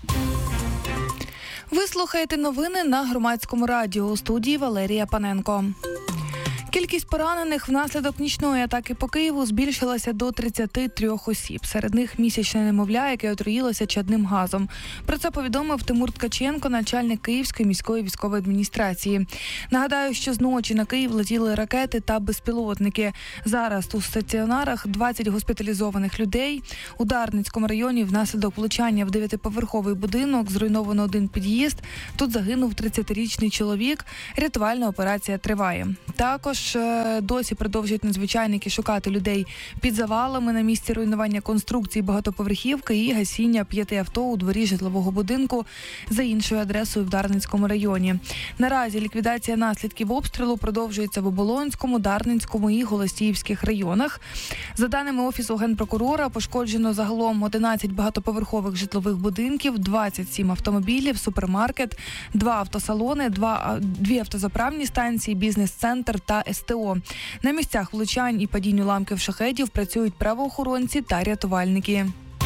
Ви слухаєте новини на Громадському радіо. У студії Валерія Паненко. Кількість поранених внаслідок нічної атаки по Києву збільшилася до 33 осіб. Серед них місячне немовля, яке отруїлося чадним газом. Про це повідомив Тимур Ткаченко, начальник Київської міської військової адміністрації. Нагадаю, що зночі на Київ летіли ракети та безпілотники. Зараз у стаціонарах 20 госпіталізованих людей. У Дарницькому районі внаслідок влучання в 9-поверховий будинок зруйновано один під'їзд. Тут загинув 30-річний чоловік. Рятувальна операція триває. Також досі продовжують надзвичайники шукати людей під завалами на місці руйнування конструкції багатоповерхівки і гасіння 5 авто у дворі житлового будинку за іншою адресою в Дарницькому районі. Наразі ліквідація наслідків обстрілу продовжується в Оболонському, Дарницькому і Голосіївських районах. За даними Офісу Генпрокурора, пошкоджено загалом 11 багатоповерхових житлових будинків, 27 автомобілів, супермаркет, 2 автосалони, 2 автозаправні станції, бізнес-центр та СТО. На місцях влучань і падінь уламків шахедів працюють правоохоронці та рятувальники.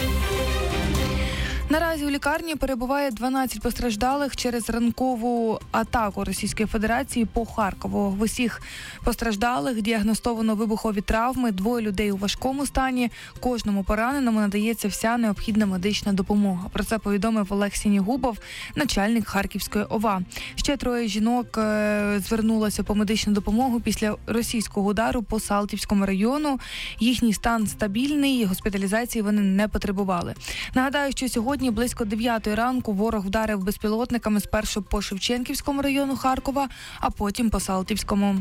Наразі у лікарні перебуває 12 постраждалих через ранкову атаку Російської Федерації по Харкову. В усіх постраждалих діагностовано вибухові травми, 2 людей у важкому стані. Кожному пораненому надається вся необхідна медична допомога. Про це повідомив Олег Сінігубов, начальник Харківської ОВА. Ще 3 жінок звернулося по медичну допомогу після російського удару по Салтівському району. Їхній стан стабільний, госпіталізації вони не потребували. Нагадаю, що сьогодні близько 9 ранку ворог вдарив безпілотниками спершу по Шевченківському району Харкова, а потім по Салтівському.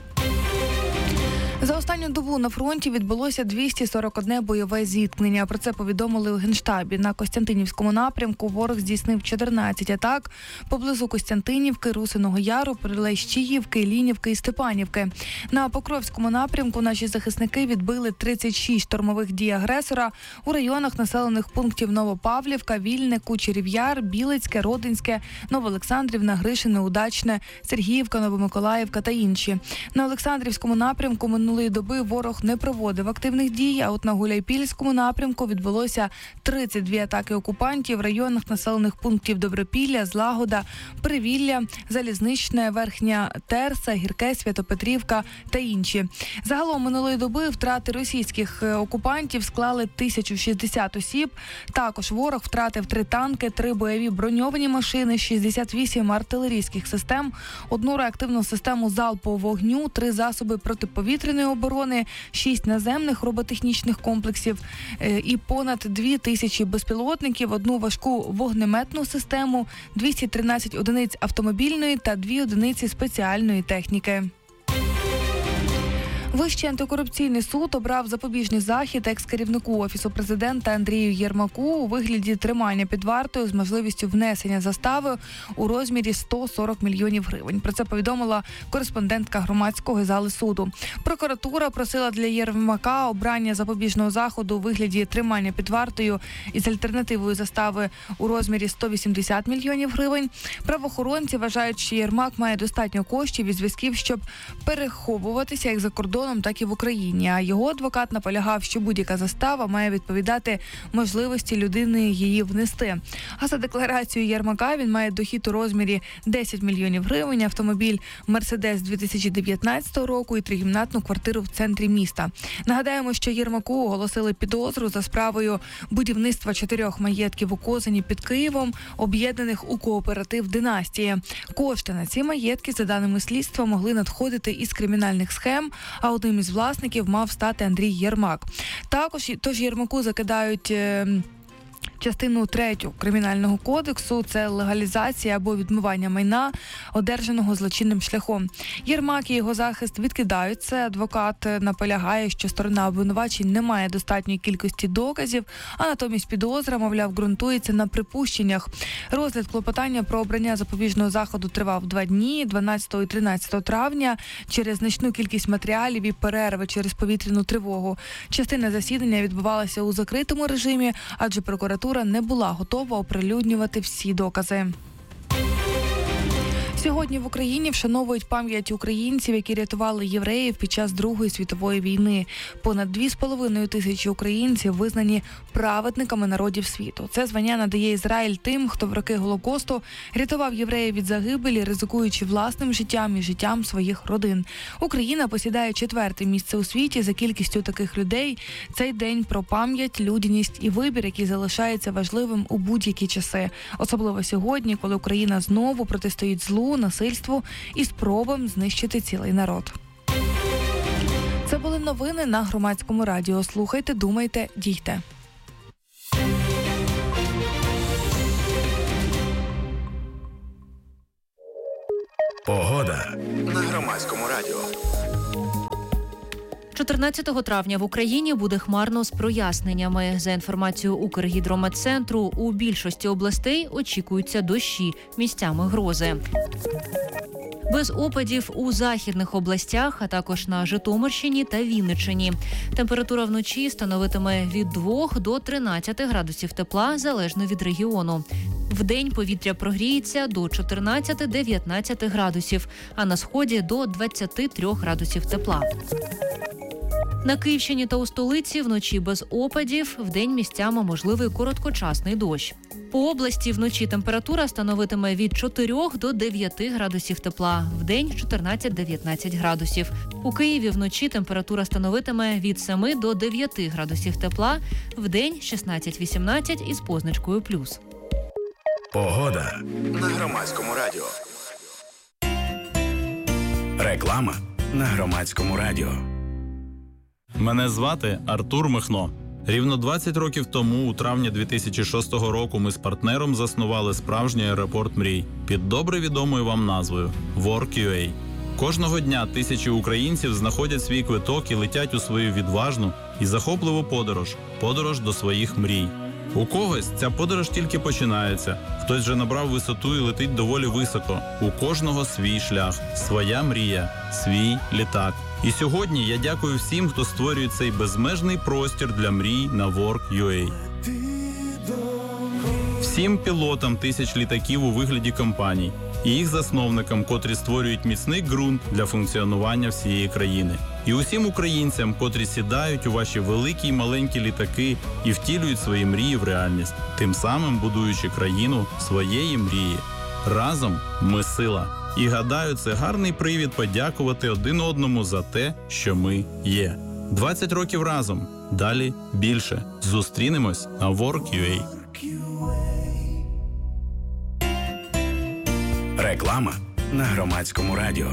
За останню добу на фронті відбулося 241 бойове зіткнення. Про це повідомили у Генштабі. На Костянтинівському напрямку ворог здійснив 14 атак поблизу Костянтинівки, Русиного Яру, Прилещіївки, Лінівки і Степанівки. На Покровському напрямку наші захисники відбили 36 штурмових дій агресора у районах населених пунктів Новопавлівка, Вільне, Кучерів Яр, Білицьке, Родинське, Новоолександрівна, Гришине, Удачне, Сергіївка, Новомиколаївка та інші. На Олександрівському напрямку минулої доби ворог не проводив активних дій, а от на Гуляйпільському напрямку відбулося 32 атаки окупантів в районах населених пунктів Добропілля, Злагода, Привілля, Залізничне, Верхня Терса, Гірке, Святопетрівка та інші. Загалом минулої доби втрати російських окупантів склали 1060 осіб. Також ворог втратив 3 танки, 3 бойові броньовані машини, 68 артилерійських систем, 1 реактивну систему залпового вогню, 3 засоби протиповітряної оборони, 6 наземних роботехнічних комплексів і понад 2000 безпілотників, 1 важку вогнеметну систему, 213 одиниць автомобільної та 2 одиниці спеціальної техніки. Вищий антикорупційний суд обрав запобіжний захід екс-керівнику Офісу президента Андрію Єрмаку у вигляді тримання під вартою з можливістю внесення застави у розмірі 140 мільйонів гривень. Про це повідомила кореспондентка громадського зали суду. Прокуратура просила для Єрмака обрання запобіжного заходу у вигляді тримання під вартою із альтернативою застави у розмірі 180 мільйонів гривень. Правоохоронці вважають, що Єрмак має достатньо коштів і зв'язків, щоб переховуватися як за кордоном, так і в Україні. А його адвокат наполягав, що будь-яка застава має відповідати можливості людини її внести. А за декларацією Єрмака він має дохід у розмірі 10 мільйонів гривень, автомобіль «Мерседес» 2019 року і 3-кімнатну квартиру в центрі міста. Нагадаємо, що Єрмаку оголосили підозру за справою будівництва 4 маєтків у Козині під Києвом, об'єднаних у кооператив «Династія». Кошти на ці маєтки, за даними слідства, могли надходити із кримінальних схем, а одним із власників мав стати Андрій Єрмак. Тож Єрмаку закидають частину 3 Кримінального кодексу – це легалізація або відмивання майна, одержаного злочинним шляхом. Єрмак і його захист відкидають це. Адвокат наполягає, що сторона обвинувачень не має достатньої кількості доказів, а натомість підозра, мовляв, ґрунтується на припущеннях. Розгляд клопотання про обрання запобіжного заходу тривав 2 дні – 12 і 13 травня, через значну кількість матеріалів і перерви через повітряну тривогу. Частина засідання відбувалася у закритому режимі, адже прокуратура не була готова оприлюднювати всі докази. Сьогодні в Україні вшановують пам'ять українців, які рятували євреїв під час Другої світової війни. Понад 2,5 тисячі українців визнані праведниками народів світу. Це звання надає Ізраїль тим, хто в роки Голокосту рятував євреїв від загибелі, ризикуючи власним життям і життям своїх родин. Україна посідає 4-те місце у світі за кількістю таких людей. Цей день про пам'ять, людяність і вибір, який залишається важливим у будь-які часи. Особливо сьогодні, коли Україна знову протистоїть злу, насильству і спробам знищити цілий народ. Це були новини на Громадському радіо. Слухайте, думайте, дійте. Погода на Громадському радіо. 14 травня в Україні буде хмарно з проясненнями. За інформацією Укргідрометцентру, у більшості областей очікуються дощі, місцями грози. Без опадів у західних областях, а також на Житомирщині та Вінниччині. Температура вночі становитиме від 2 до 13 градусів тепла, залежно від регіону. Вдень повітря прогріється до 14-19 градусів, а на сході до 23 градусів тепла. На Київщині та у столиці вночі без опадів, вдень місцями можливий короткочасний дощ. По області вночі температура становитиме від 4 до 9 градусів тепла, вдень 14-19 градусів. У Києві вночі температура становитиме від 7 до 9 градусів тепла, вдень 16-18 із позначкою плюс. Погода на Громадському радіо. Реклама на Громадському радіо. Мене звати Артур Михно. Рівно 20 років тому, у травні 2006 року, ми з партнером заснували справжній аеропорт мрій під добре відомою вам назвою Work.ua. Кожного дня тисячі українців знаходять свій квиток і летять у свою відважну і захопливу подорож до своїх мрій. У когось ця подорож тільки починається, хтось вже набрав висоту і летить доволі високо. У кожного свій шлях, своя мрія, свій літак. І сьогодні я дякую всім, хто створює цей безмежний простір для мрій на Work.ua. Всім пілотам тисяч літаків у вигляді компаній і їх засновникам, котрі створюють міцний ґрунт для функціонування всієї країни. І усім українцям, котрі сідають у ваші великі й маленькі літаки і втілюють свої мрії в реальність, тим самим будуючи країну своєї мрії. Разом ми сила. І гадаю, це гарний привід подякувати один одному за те, що ми є. 20 років разом. Далі більше. Зустрінемось на Work.ua. Реклама на Громадському радіо.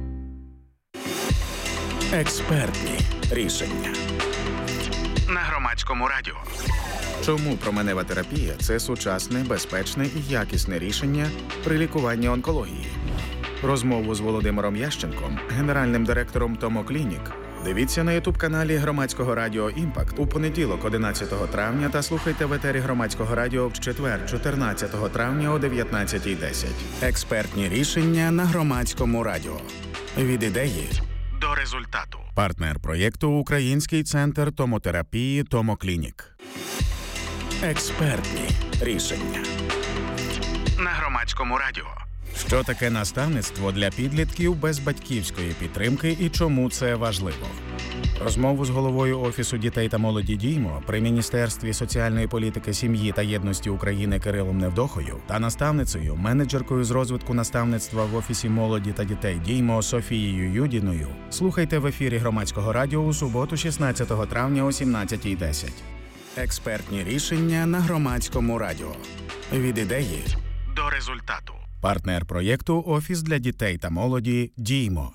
Експертні рішення на Громадському радіо. Чому променева терапія – це сучасне, безпечне і якісне рішення при лікуванні онкології? Розмову з Володимиром Ященком, генеральним директором Томоклінік, дивіться на ютуб-каналі Громадського радіо «Імпакт» у понеділок 11 травня та слухайте в етері Громадського радіо в четвер 14 травня о 19:10. Експертні рішення на Громадському радіо. Від ідеї до результату. Партнер проєкту – Український центр томотерапії «Томоклінік». Експертні рішення на Громадському радіо. Що таке наставництво для підлітків без батьківської підтримки і чому це важливо? Розмову з головою Офісу дітей та молоді «Діймо» при Міністерстві соціальної політики, сім'ї та єдності України Кирилом Невдохою та наставницею, менеджеркою з розвитку наставництва в Офісі молоді та дітей «Діймо» Софією Юдіною слухайте в ефірі Громадського радіо у суботу 16 травня о 17:10. Експертні рішення на Громадському радіо. Від ідеї до результату. Партнер проєкту Офіс для дітей та молоді «Діймо».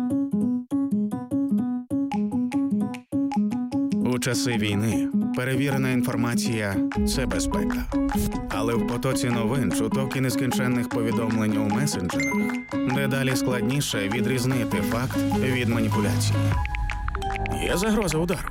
У часи війни перевірена інформація – це безпека. Але в потоці новин, чуток і нескінченних повідомлень у месенджерах дедалі складніше відрізнити факт від маніпуляції. Є загроза удару.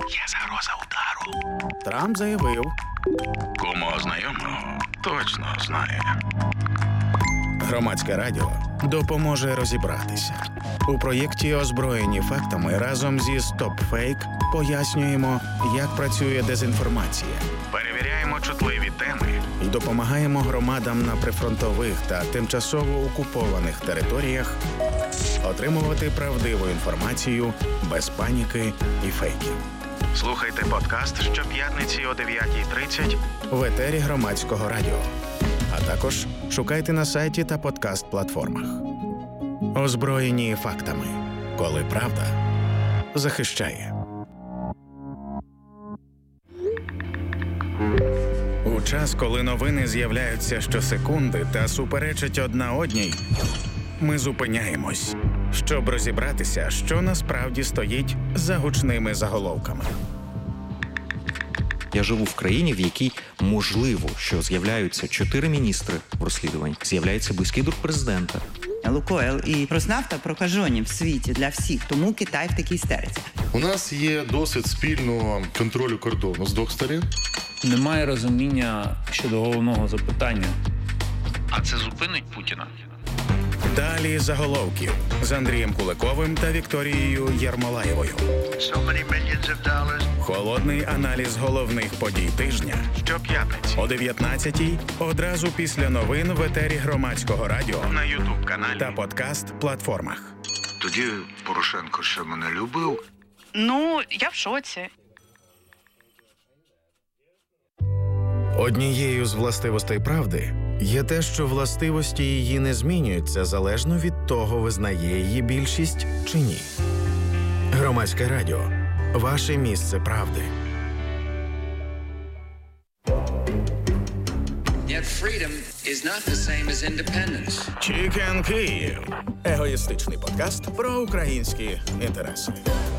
Трамп заявив. Кому знайомого точно знає. Громадське радіо допоможе розібратися. У проєкті «Озброєні фактами» разом зі StopFake пояснюємо, як працює дезінформація, перевіряємо чутливі теми і допомагаємо громадам на прифронтових та тимчасово окупованих територіях отримувати правдиву інформацію без паніки і фейків. Слухайте подкаст щоп'ятниці о 9:30 в етері Громадського радіо. А також шукайте на сайті та подкаст-платформах. Озброєні фактами. Коли правда захищає. У час, коли новини з'являються щосекунди та суперечать одна одній, ми зупиняємось, щоб розібратися, що насправді стоїть за гучними заголовками. Я живу в країні, в якій можливо, що з'являються 4 міністри в розслідуванні, з'являється близький друг президента. Лукойл і Роснафта прокажені в світі для всіх, тому Китай в такій істериці. У нас є досвід спільного контролю кордону з двох сторін. Немає розуміння щодо головного запитання. А це зупинить Путіна? Далі заголовків з Андрієм Куликовим та Вікторією Єрмолаєвою. Холодний аналіз головних подій тижня щоп'ятниці о 19:00 одразу після новин в етері Громадського радіо на YouTube-каналі та подкаст-платформах. Тоді Порошенко ще мене любив. Ну, я в шоці. Однією з властивостей правди є те, що властивості її не змінюються залежно від того, визнає її більшість чи ні. Громадське радіо. Ваше місце правди. Chicken Київ. Егоїстичний подкаст про українські інтереси.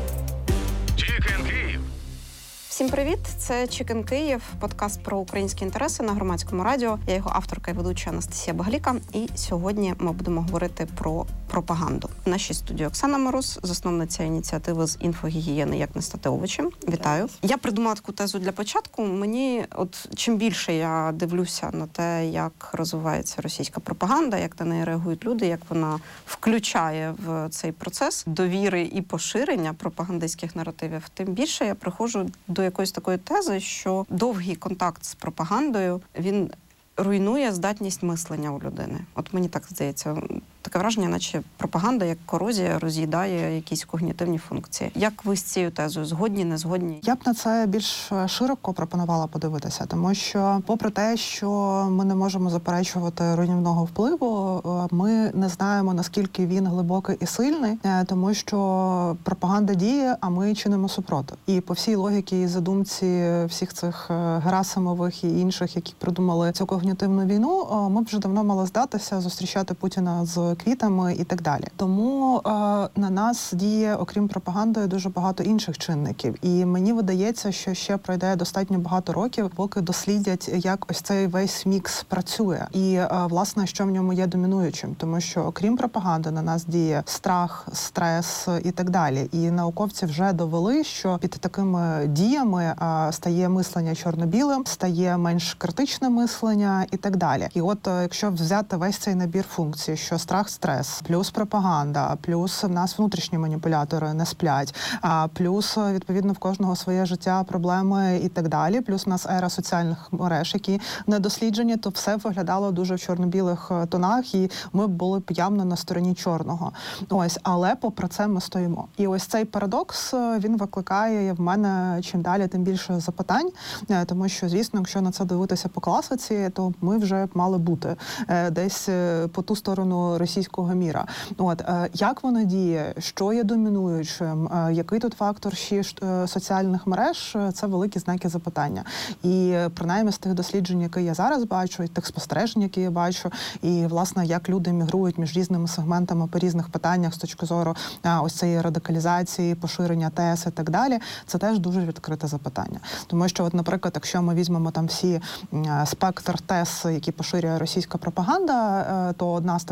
Chicken Київ. Всім привіт! Це Chicken Київ, подкаст про українські інтереси на Громадському радіо. Я його авторка і ведуча Анастасія Багаліка. І сьогодні ми будемо говорити про пропаганду. В нашій студії Оксана Мороз, засновниця ініціативи з інфогігієни «Як не стати овочем». Вітаю. Я придумала таку тезу для початку. Мені, чим більше я дивлюся на те, як розвивається російська пропаганда, як на неї реагують люди, як вона включає в цей процес довіри і поширення пропагандистських наративів, тим більше я приходжу до якоїсь такої тези, що довгий контакт з пропагандою, він руйнує здатність мислення у людини. От мені так здається. Таке враження, наче пропаганда, як корозія, роз'їдає якісь когнітивні функції. Як ви з цією тезою? Згодні, не згодні? Я б на це більш широко пропонувала подивитися, тому що, попри те, що ми не можемо заперечувати руйнівного впливу, ми не знаємо, наскільки він глибокий і сильний, тому що пропаганда діє, а ми чинимо супротив. І по всій логіці і задумці всіх цих Герасимових і інших, які придумали цю когнітивну війну, ми б вже давно мали здатися, зустрічати Путіна з квітами і так далі. Тому на нас діє, окрім пропаганди, дуже багато інших чинників. І мені видається, що ще пройде достатньо багато років, поки дослідять, як ось цей весь мікс працює. І, власне, що в ньому є домінуючим. Тому що, окрім пропаганди, на нас діє страх, стрес і так далі. І науковці вже довели, що під такими діями стає мислення чорно-білим, стає менш критичне мислення і так далі. І от, якщо взяти весь цей набір функцій, що страх, стрес, плюс пропаганда, плюс в нас внутрішні маніпулятори не сплять, плюс, відповідно, в кожного своє життя, проблеми і так далі, плюс в нас ера соціальних мереж, які не досліджені, то все виглядало дуже в чорно-білих тонах, і ми були б явно на стороні чорного. Ось, але попри це ми стоїмо. І ось цей парадокс, він викликає в мене чим далі, тим більше запитань, тому що, звісно, якщо на це дивитися по класиці, то ми вже мали бути десь по ту сторону російського міра. От, як воно діє, що є домінуючим, який тут фактор ще соціальних мереж, це великі знаки запитання. І принаймні з тих досліджень, які я зараз бачу, і тих спостережень, які я бачу, і, власне, як люди мігрують між різними сегментами по різних питаннях з точки зору ось цієї радикалізації, поширення тез і так далі, це теж дуже відкрите запитання. Тому що, от, наприклад, якщо ми візьмемо там всі спектр тез, які поширює російська пропаганда, то одна з таких дуже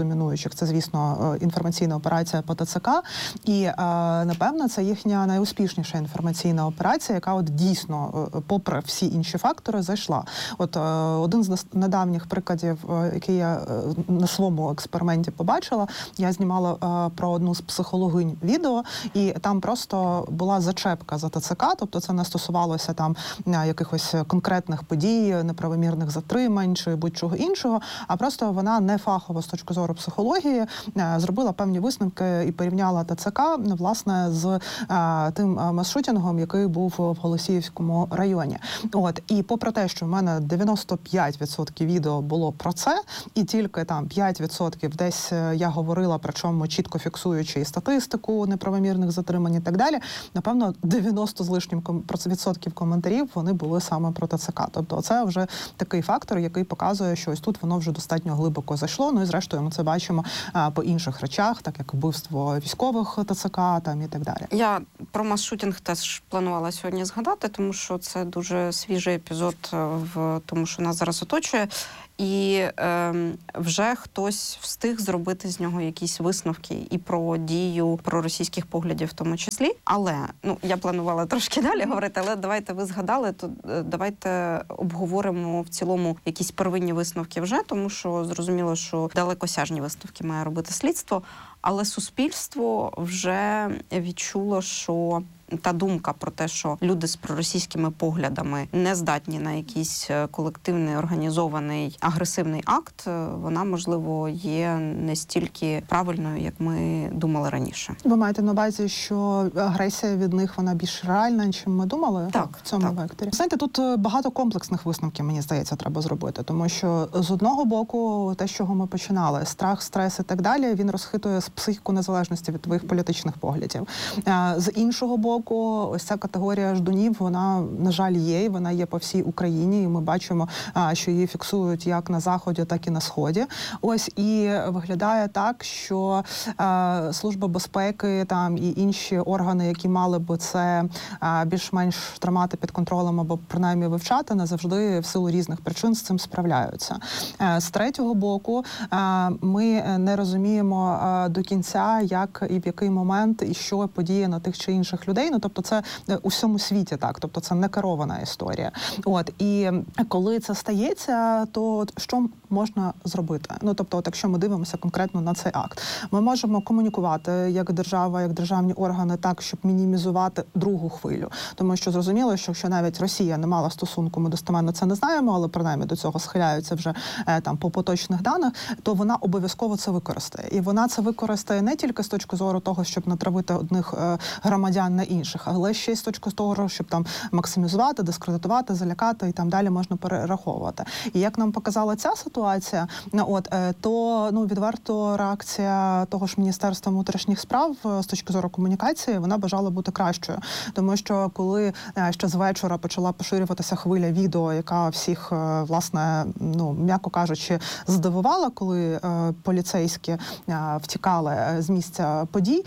домінуючих, це, звісно, інформаційна операція по ТЦК. І, напевно, це їхня найуспішніша інформаційна операція, яка от дійсно, попри всі інші фактори, зайшла. От один з недавніх прикладів, який я на своєму експерименті побачила, я знімала про одну з психологинь відео, і там просто була зачепка за ТЦК, тобто це не стосувалося там якихось конкретних подій, неправомірних затримань чи будь-чого іншого, а просто вона не фахово з точки зору психології зробила певні висновки і порівняла ТЦК, власне, з тим мас-шутінгом, який був в Голосіївському районі. От, і попри те, що в мене 95% відео було про це, і тільки там 5% десь я говорила, причому чітко фіксуючи і статистику неправомірних затримань і так далі, напевно, 90 з лишнім % коментарів вони були саме про ТЦК. Тобто це вже такий фактор, який показує, що ось тут воно вже достатньо глибоко зайшло. Ну і зрештою ми це бачимо по інших речах, так як вбивство військових ТЦК там і так далі. Я про мас-шутінг теж планувала сьогодні згадати, тому що це дуже свіжий епізод в тому, що нас зараз оточує. І вже хтось встиг зробити з нього якісь висновки і про дію проросійських поглядів в тому числі. Але, я планувала трошки далі говорити, але давайте ви згадали, то давайте обговоримо в цілому якісь первинні висновки вже, тому що зрозуміло, що далекосяжні висновки має робити слідство, але суспільство вже відчуло, що та думка про те, що люди з проросійськими поглядами не здатні на якийсь колективний, організований, агресивний акт, вона, можливо, є не стільки правильною, як ми думали раніше. Ви маєте на увазі, що агресія від них, вона більш реальна, ніж ми думали? Так, в цьому векторі. Знаєте, тут багато комплексних висновків, мені здається, треба зробити, тому що з одного боку, те, з чого ми починали, страх, стрес і так далі, він розхитує психіку незалежності від твоїх політичних поглядів. З іншого боку, ось ця категорія ждунів, вона, на жаль, є, і вона є по всій Україні, і ми бачимо, що її фіксують як на Заході, так і на Сході. Ось, і виглядає так, що Служба безпеки там і інші органи, які мали би це більш-менш тримати під контролем або принаймні вивчати, не завжди в силу різних причин з цим справляються. З третього боку, ми не розуміємо до кінця, як і в який момент і що подіє на тих чи інших людей. Тобто це у всьому світі так, тобто це не керована історія. От, і коли це стається, то що можна зробити? Тобто, якщо ми дивимося конкретно на цей акт, ми можемо комунікувати як держава, як державні органи так, щоб мінімізувати другу хвилю. Тому що зрозуміло, що якщо навіть Росія не мала стосунку, ми достеменно це не знаємо, але принаймні до цього схиляються вже там по поточних даних, то вона обов'язково це використає. І вона це використає не тільки з точки зору того, щоб натравити одних громадян на інших, але ще й з точки зору, щоб там максимізувати, дискредитувати, залякати і там далі можна перераховувати. І як нам показала ця ситуація, то відверто реакція того ж Міністерства внутрішніх справ з точки зору комунікації, вона бажала бути кращою. Тому що коли ще з вечора почала поширюватися хвиля відео, яка всіх, власне, м'яко кажучи, здивувала, коли поліцейські втікали з місця подій,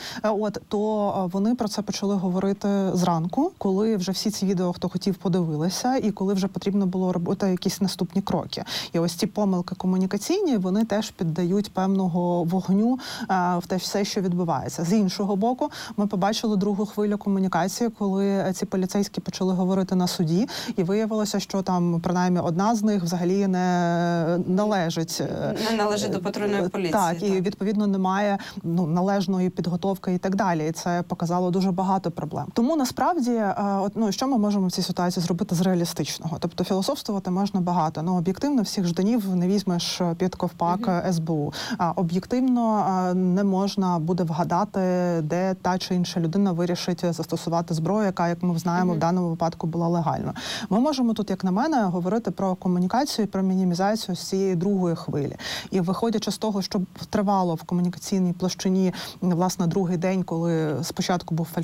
то вони про це почали говорити зранку, коли вже всі ці відео, хто хотів, подивилися, і коли вже потрібно було робити якісь наступні кроки. І ось ці помилки комунікаційні, вони теж піддають певного вогню в те все, що відбувається. З іншого боку, ми побачили другу хвилю комунікації, коли ці поліцейські почали говорити на суді, і виявилося, що там, принаймні, одна з них взагалі не належить до патрульної поліції. Так, і відповідно немає належної підготовки і так далі. І це показало дуже багато проблем. Тому насправді, що ми можемо в цій ситуації зробити з реалістичного? Тобто філософствувати можна багато, але об'єктивно всіх жданів не візьмеш під ковпак СБУ. Об'єктивно не можна буде вгадати, де та чи інша людина вирішить застосувати зброю, яка, як ми знаємо, в даному випадку була легально. Ми можемо тут, як на мене, говорити про комунікацію, про мінімізацію з цієї другої хвилі. І виходячи з того, що тривало в комунікаційній площині, власне, другий день, коли спочатку був фальшстарт, а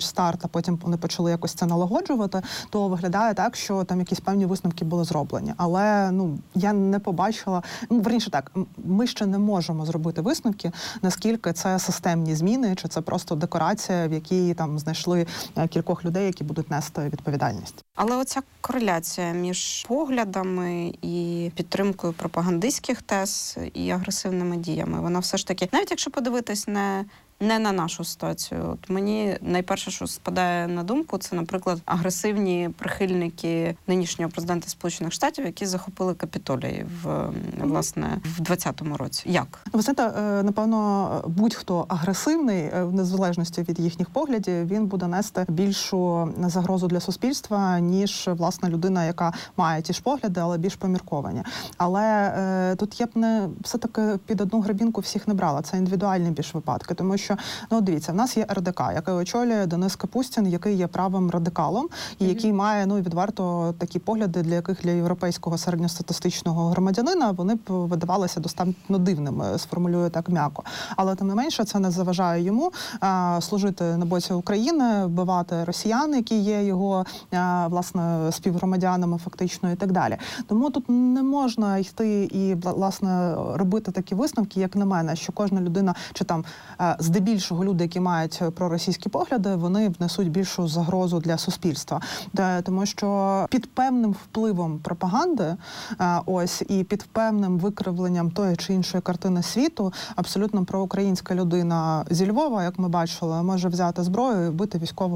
потім вони почали якось це налагоджувати, то виглядає так, що там якісь певні висновки були зроблені. Але я не побачила, верніше так, ми ще не можемо зробити висновки, наскільки це системні зміни, чи це просто декорація, в якій там знайшли кількох людей, які будуть нести відповідальність. Але оця кореляція між поглядами і підтримкою пропагандистських тез і агресивними діями, вона все ж таки, навіть якщо подивитись не на нашу ситуацію. От мені найперше, що спадає на думку, це, наприклад, агресивні прихильники нинішнього президента Сполучених Штатів, які захопили Капітолій власне в 2020 році. Як? Ви знаєте, напевно, будь-хто агресивний, в незалежності від їхніх поглядів, він буде нести більшу загрозу для суспільства, ніж, власне, людина, яка має ті ж погляди, але більш помірковані. Але тут я б все-таки під одну гребінку всіх не брала. Це індивідуальні більш випадки, тому що дивіться, в нас є РДК, який очолює Денис Капустін, який є правим радикалом і який має, відверто такі погляди, для яких для європейського середньостатистичного громадянина вони б видавалися достатньо дивними, сформулюю так м'яко. Але тим не менше це не заважає йому служити на боці України, вбивати росіян, які є його, власне, співгромадянами фактично і так далі. Тому тут не можна йти і, власне, робити такі висновки, як на мене, що кожна людина, чи там здебільшого люди, які мають проросійські погляди, вони внесуть більшу загрозу для суспільства. Тому що під певним впливом пропаганди, і під певним викривленням тої чи іншої картини світу, абсолютно проукраїнська людина зі Львова, як ми бачили, може взяти зброю і вбити військового